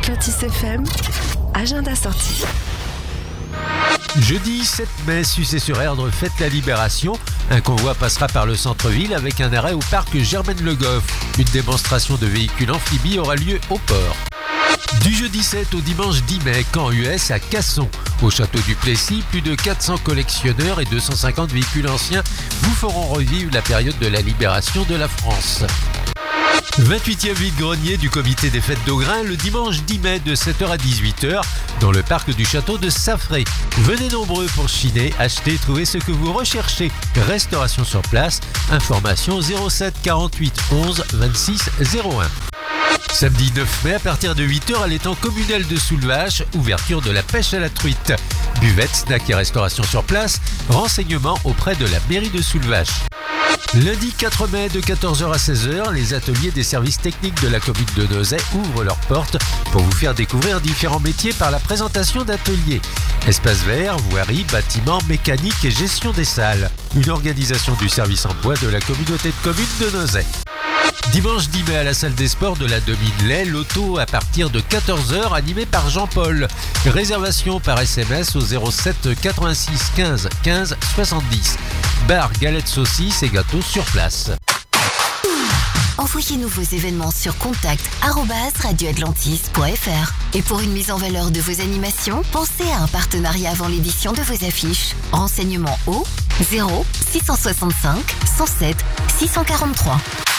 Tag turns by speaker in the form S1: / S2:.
S1: Atlantis FM, agenda sorti.
S2: Jeudi 7 mai, Sucé-sur-Erdre fête la Libération. Un convoi passera par le centre-ville avec un arrêt au parc Germaine-le-Goff. Une démonstration de véhicules amphibies aura lieu au port. Du jeudi 7 au dimanche 10 mai, camp US à Casson. Au château du Plessis, plus de 400 collectionneurs et 250 véhicules anciens vous feront revivre la période de la libération de la France. 28e vide-grenier du comité des fêtes d'Augrain le dimanche 10 mai de 7h à 18h dans le parc du château de Saffré. Venez nombreux pour chiner, acheter, trouver ce que vous recherchez. Restauration sur place, information 07 48 11 26 01. Samedi 9 mai à partir de 8h à l'étang communal de Soulvache, ouverture de la pêche à la truite. Buvette, snack et restauration sur place, renseignements auprès de la mairie de Soulvache. Lundi 4 mai de 14h à 16h, les ateliers des services techniques de la commune de Nozay ouvrent leurs portes pour vous faire découvrir différents métiers par la présentation d'ateliers. Espace vert, voirie, bâtiment, mécanique et gestion des salles. Une organisation du service emploi de la communauté de communes de Nozay. Dimanche 10 mai à la salle des sports de la Domine-Lay, l'auto à partir de 14h animé par Jean-Paul. Réservation par SMS au 07 86 15 15 70. Bar, galettes, saucisses et gâteaux sur place.
S3: Envoyez-nous vos événements sur contact@radioatlantis.fr. Et pour une mise en valeur de vos animations, pensez à un partenariat avant l'édition de vos affiches. Renseignements au 0 665 107 643.